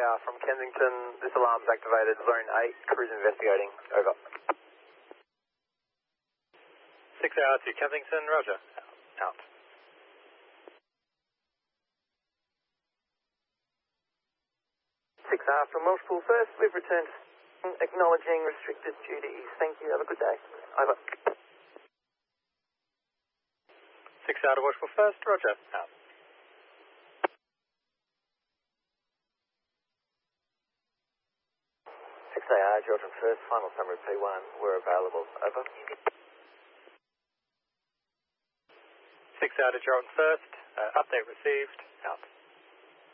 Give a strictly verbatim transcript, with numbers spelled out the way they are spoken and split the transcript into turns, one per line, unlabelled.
R from Kensington. This alarm's activated. Zone eight, cruise investigating. Over.
six A R to Kensington, roger. Out.
six R from Welshpool first. We've returned acknowledging restricted duties. Thank you. Have a good day. Over.
six A R to Welshpool first, roger. Out.
six A R, Georgian first, final summary P one. We're available. Over.
six A R to Geraldton first, uh, update received, out.